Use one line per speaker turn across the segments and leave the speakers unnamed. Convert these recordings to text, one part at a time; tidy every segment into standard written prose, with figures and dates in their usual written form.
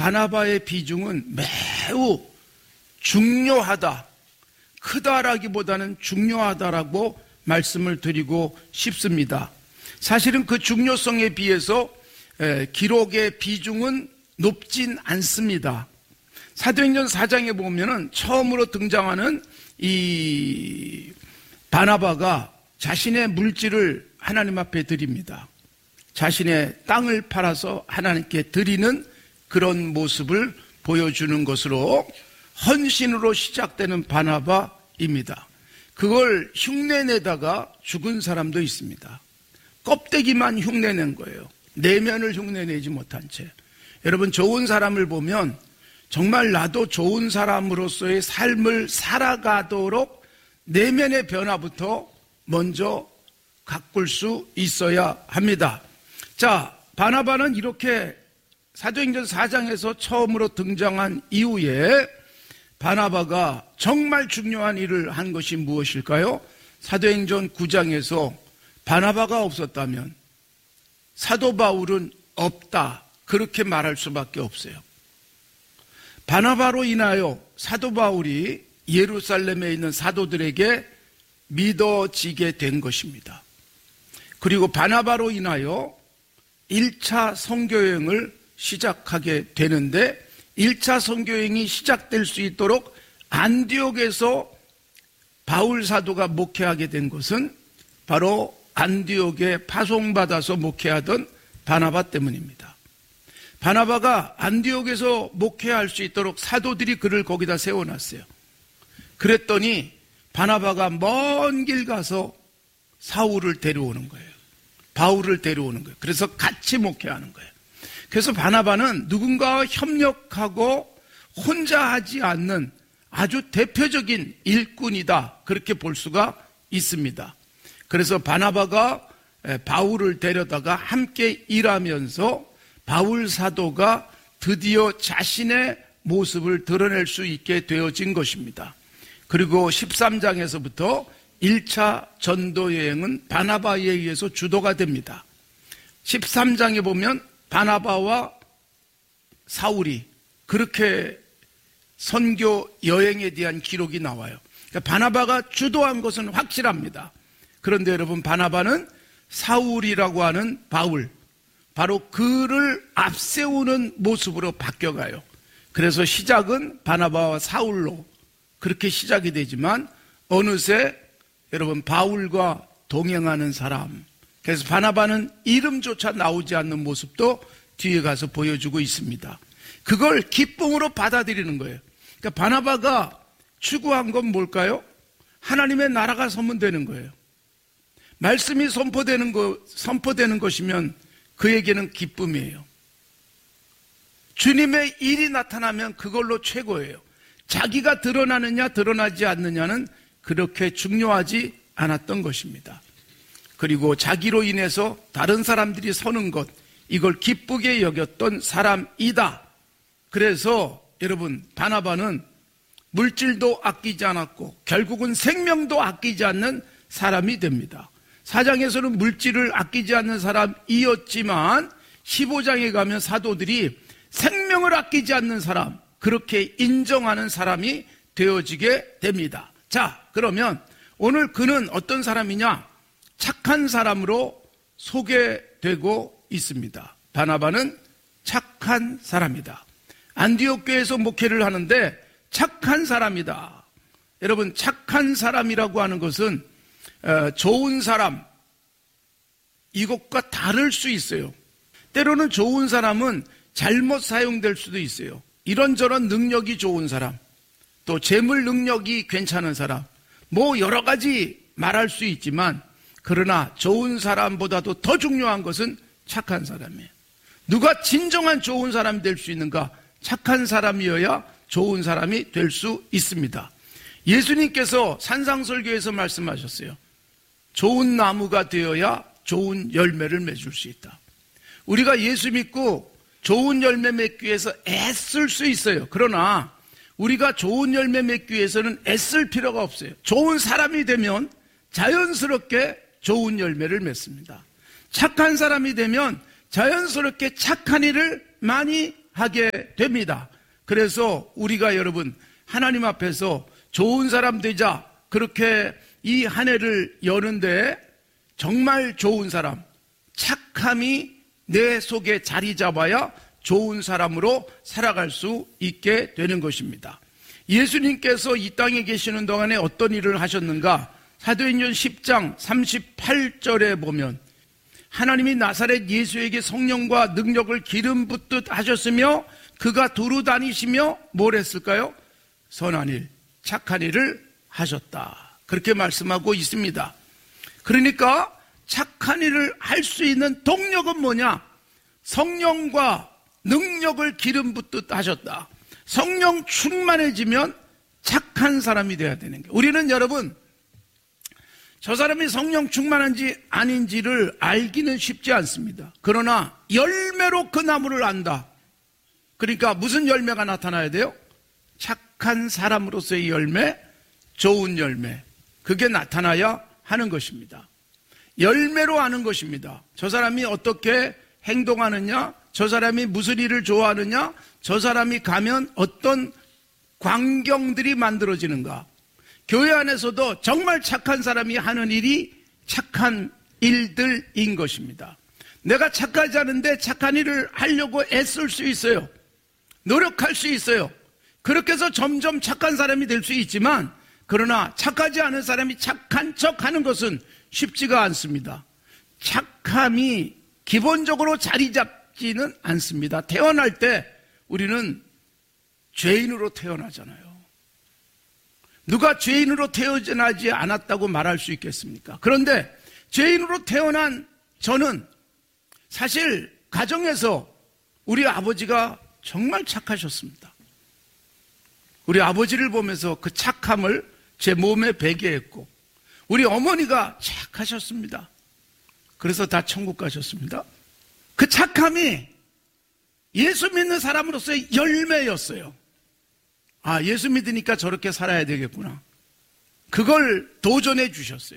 바나바의 비중은 매우 중요하다, 크다라기보다는 중요하다라고 말씀을 드리고 싶습니다. 사실은 그 중요성에 비해서 기록의 비중은 높진 않습니다. 사도행전 4장에 보면은 처음으로 등장하는 이 바나바가 자신의 물질을 하나님 앞에 드립니다. 자신의 땅을 팔아서 하나님께 드리는 그런 모습을 보여주는 것으로 헌신으로 시작되는 바나바입니다. 그걸 흉내내다가 죽은 사람도 있습니다. 껍데기만 흉내낸 거예요. 내면을 흉내내지 못한 채. 여러분, 좋은 사람을 보면 정말 나도 좋은 사람으로서의 삶을 살아가도록 내면의 변화부터 먼저 가꿀 수 있어야 합니다. 자, 바나바는 이렇게 사도행전 4장에서 처음으로 등장한 이후에 바나바가 정말 중요한 일을 한 것이 무엇일까요? 사도행전 9장에서 바나바가 없었다면 사도 바울은 없다, 그렇게 말할 수밖에 없어요. 바나바로 인하여 사도 바울이 예루살렘에 있는 사도들에게 믿어지게 된 것입니다. 그리고 바나바로 인하여 1차 선교여행을 시작하게 되는데, 1차 선교여행이 시작될 수 있도록 안디옥에서 바울 사도가 목회하게 된 것은 바로 안디옥에 파송받아서 목회하던 바나바 때문입니다. 바나바가 안디옥에서 목회할 수 있도록 사도들이 그를 거기다 세워놨어요. 그랬더니 바나바가 먼 길 가서 사울을 데려오는 거예요. 바울을 데려오는 거예요. 그래서 같이 목회하는 거예요. 그래서 바나바는 누군가와 협력하고 혼자 하지 않는 아주 대표적인 일꾼이다, 그렇게 볼 수가 있습니다. 그래서 바나바가 바울을 데려다가 함께 일하면서 바울 사도가 드디어 자신의 모습을 드러낼 수 있게 되어진 것입니다. 그리고 13장에서부터 1차 전도 여행은 바나바에 의해서 주도가 됩니다. 13장에 보면 바나바와 사울이 그렇게 선교 여행에 대한 기록이 나와요. 그러니까 바나바가 주도한 것은 확실합니다. 그런데 여러분, 바나바는 사울이라고 하는 바울, 바로 그를 앞세우는 모습으로 바뀌어가요. 그래서 시작은 바나바와 사울로 그렇게 시작이 되지만 어느새 여러분, 바울과 동행하는 사람, 그래서 바나바는 이름조차 나오지 않는 모습도 뒤에 가서 보여주고 있습니다. 그걸 기쁨으로 받아들이는 거예요. 그러니까 바나바가 추구한 건 뭘까요? 하나님의 나라가 선포되는 거예요. 말씀이 선포되는 것이면 그에게는 기쁨이에요. 주님의 일이 나타나면 그걸로 최고예요. 자기가 드러나느냐 드러나지 않느냐는 그렇게 중요하지 않았던 것입니다. 그리고 자기로 인해서 다른 사람들이 서는 것, 이걸 기쁘게 여겼던 사람이다. 그래서 여러분, 바나바는 물질도 아끼지 않았고 결국은 생명도 아끼지 않는 사람이 됩니다. 4장에서는 물질을 아끼지 않는 사람이었지만 15장에 가면 사도들이 생명을 아끼지 않는 사람, 그렇게 인정하는 사람이 되어지게 됩니다. 자, 그러면 오늘 그는 어떤 사람이냐? 착한 사람으로 소개되고 있습니다. 바나바는 착한 사람이다. 안디옥 교회에서 목회를 하는데 착한 사람이다. 여러분, 착한 사람이라고 하는 것은 좋은 사람, 이것과 다를 수 있어요. 때로는 좋은 사람은 잘못 사용될 수도 있어요. 이런저런 능력이 좋은 사람, 또 재물 능력이 괜찮은 사람, 뭐 여러 가지 말할 수 있지만, 그러나 좋은 사람보다도 더 중요한 것은 착한 사람이에요. 누가 진정한 좋은 사람이 될 수 있는가? 착한 사람이어야 좋은 사람이 될 수 있습니다. 예수님께서 산상설교에서 말씀하셨어요. 좋은 나무가 되어야 좋은 열매를 맺을 수 있다. 우리가 예수 믿고 좋은 열매 맺기 위해서 애쓸 수 있어요. 그러나 우리가 좋은 열매 맺기 위해서는 애쓸 필요가 없어요. 좋은 사람이 되면 자연스럽게 좋은 열매를 맺습니다. 착한 사람이 되면 자연스럽게 착한 일을 많이 하게 됩니다. 그래서 우리가 여러분 하나님 앞에서 좋은 사람 되자, 그렇게 이 한 해를 여는데 정말 좋은 사람, 착함이 내 속에 자리 잡아야 좋은 사람으로 살아갈 수 있게 되는 것입니다. 예수님께서 이 땅에 계시는 동안에 어떤 일을 하셨는가? 사도행전 10장 38절에 보면 하나님이 나사렛 예수에게 성령과 능력을 기름 붓듯 하셨으며 그가 두루 다니시며 뭘 했을까요? 선한 일, 착한 일을 하셨다. 그렇게 말씀하고 있습니다. 그러니까 착한 일을 할 수 있는 동력은 뭐냐? 성령과 능력을 기름 붓듯 하셨다. 성령 충만해지면 착한 사람이 되어야 되는 거예요. 우리는 여러분, 저 사람이 성령 충만한지 아닌지를 알기는 쉽지 않습니다. 그러나 열매로 그 나무를 안다. 그러니까 무슨 열매가 나타나야 돼요? 착한 사람으로서의 열매, 좋은 열매. 그게 나타나야 하는 것입니다. 열매로 아는 것입니다. 저 사람이 어떻게 행동하느냐, 저 사람이 무슨 일을 좋아하느냐, 저 사람이 가면 어떤 광경들이 만들어지는가. 교회 안에서도 정말 착한 사람이 하는 일이 착한 일들인 것입니다. 내가 착하지 않은데 착한 일을 하려고 애쓸 수 있어요. 노력할 수 있어요. 그렇게 해서 점점 착한 사람이 될 수 있지만, 그러나 착하지 않은 사람이 착한 척 하는 것은 쉽지가 않습니다. 착함이 기본적으로 자리 잡지는 않습니다. 태어날 때 우리는 죄인으로 태어나잖아요. 누가 죄인으로 태어나지 않았다고 말할 수 있겠습니까? 그런데 죄인으로 태어난 저는 사실 가정에서 우리 아버지가 정말 착하셨습니다. 우리 아버지를 보면서 그 착함을 제 몸에 배게 했고, 우리 어머니가 착하셨습니다. 그래서 다 천국 가셨습니다. 그 착함이 예수 믿는 사람으로서의 열매였어요. 아, 예수 믿으니까 저렇게 살아야 되겠구나. 그걸 도전해 주셨어요.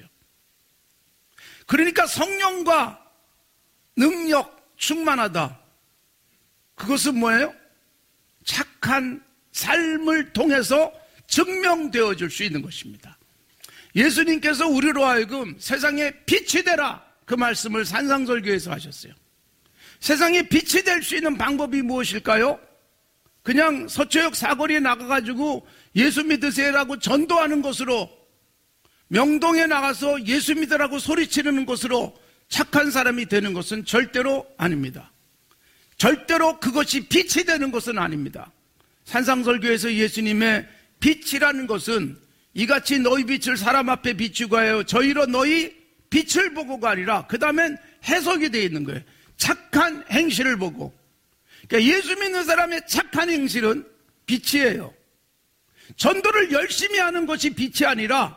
그러니까 성령과 능력 충만하다. 그것은 뭐예요? 착한 삶을 통해서 증명되어 줄 수 있는 것입니다. 예수님께서 우리로 하여금 세상에 빛이 되라, 그 말씀을 산상설교에서 하셨어요. 세상에 빛이 될 수 있는 방법이 무엇일까요? 그냥 서초역 사거리에 나가가지고 예수 믿으세요라고 전도하는 것으로, 명동에 나가서 예수 믿으라고 소리치르는 것으로 착한 사람이 되는 것은 절대로 아닙니다. 절대로 그것이 빛이 되는 것은 아닙니다. 산상설교에서 예수님의 빛이라는 것은 이같이 너희 빛을 사람 앞에 비추고 하여 저희로 너희 빛을 보고가 아니라, 그 다음엔 해석이 되어 있는 거예요. 착한 행실을 보고. 그러니까 예수 믿는 사람의 착한 행실은 빛이에요. 전도를 열심히 하는 것이 빛이 아니라,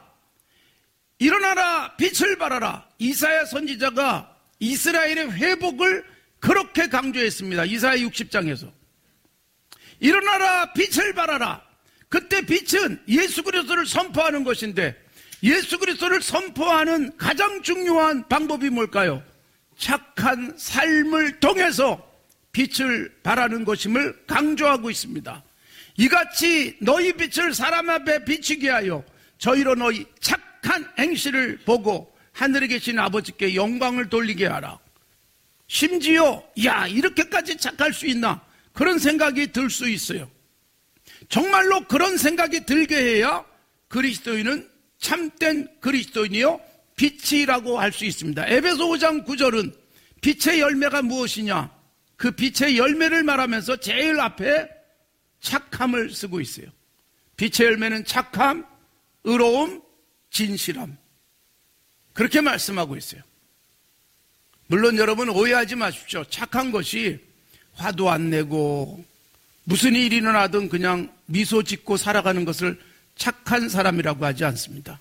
일어나라 빛을 발하라. 이사야 선지자가 이스라엘의 회복을 그렇게 강조했습니다. 이사야 60장에서 일어나라 빛을 발하라. 그때 빛은 예수 그리스도를 선포하는 것인데, 예수 그리스도를 선포하는 가장 중요한 방법이 뭘까요? 착한 삶을 통해서 빛을 발하는 것임을 강조하고 있습니다. 이같이 너희 빛을 사람 앞에 비추게 하여 저희로 너희 착한 행실을 보고 하늘에 계신 아버지께 영광을 돌리게 하라. 심지어 야, 이렇게까지 착할 수 있나, 그런 생각이 들 수 있어요. 정말로 그런 생각이 들게 해야 그리스도인은 참된 그리스도인이요 빛이라고 할 수 있습니다. 에베소 5장 9절은 빛의 열매가 무엇이냐, 그 빛의 열매를 말하면서 제일 앞에 착함을 쓰고 있어요. 빛의 열매는 착함, 의로움, 진실함, 그렇게 말씀하고 있어요. 물론 여러분 오해하지 마십시오. 착한 것이 화도 안 내고 무슨 일이 일어나든 그냥 미소 짓고 살아가는 것을 착한 사람이라고 하지 않습니다.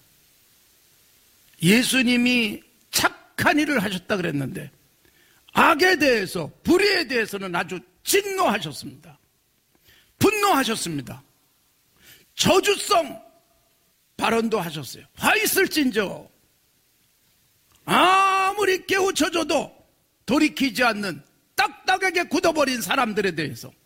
예수님이 착한 일을 하셨다 그랬는데 악에 대해서, 불의에 대해서는 아주 진노하셨습니다. 분노하셨습니다. 저주성 발언도 하셨어요. 화 있을진저 아무리 깨우쳐줘도 돌이키지 않는 딱딱하게 굳어버린 사람들에 대해서